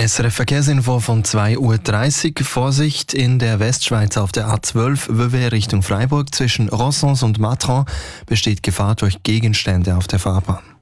SRF Verkehrsinfo von 2:30 Uhr. Vorsicht in der Westschweiz auf der A12 Vevey Richtung Freiburg. Zwischen Rossons und Matran besteht Gefahr durch Gegenstände auf der Fahrbahn.